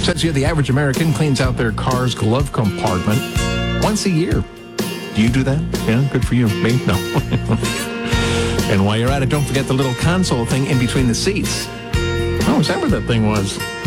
says here the average American cleans out their car's glove compartment once a year. Do you do that? Yeah, good for you. Me? No. And while you're at it, don't forget the little console thing in between the seats. Oh, is that where that thing was?